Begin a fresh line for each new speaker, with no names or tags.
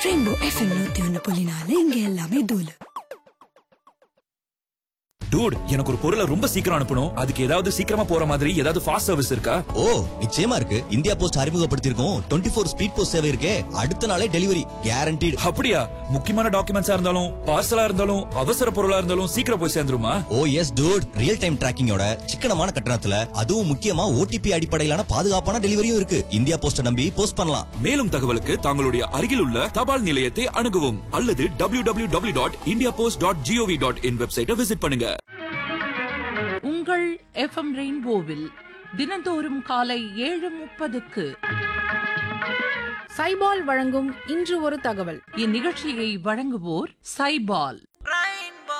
Rainbow FM 101.4 இங்க எல்லாமே தூளு.
டூட், எனக்கு ஒரு பொருளை ரொம்ப சீக்கிரம் அனுப்பணும். அதுக்கு ஏதாவது சீக்கிரமா போற மாதிரி ஏதாவது ஃபாஸ்ட் சர்வீஸ் இருக்கா?
ஓ, நிச்சயமா இருக்கு. இந்தியா போஸ்ட் அறிமுகப்படுத்தியிருக்கோம் 24 ஸ்பீட் போஸ்ட் சேவை இருக்கே. அடுத்த நாளே டெலிவரி கேரண்டீடு.
அப்படியா? முக்கியமான டாக்குமெண்ட்ஸா இருந்தாலும் பார்சலா இருந்தாலும் அவசர பொருளா இருந்தாலும் சீக்கிரம் போய் சேர்ந்துருமா?
ஓ எஸ் டூட், ரியல் டைம் டிராக்கிங்கோட சிக்கனமான கட்டணத்துல, அதுவும் முக்கியமா OTP அடிப்படையிலான பாதுகாப்பான டெலிவரியும் இருக்கு. இந்தியா போஸ்ட நம்பி போஸ்ட் பண்ணலாம்.
மேலும் தகவலுக்கு தங்களுடைய அருகில் உள்ள தபால் நிலையத்தை அணுகவும் அல்லது www.indiapost.gov.in வெப்சைட்டை விசிட் பண்ணுங்க.
உங்கள் FM ரெயின்போவில் தினந்தோறும் காலை 7:30க்கு
சைபால் வழங்கும் இன்று ஒரு தகவல்.
இந்நிகழ்ச்சியை வழங்குவோர் சைபால்.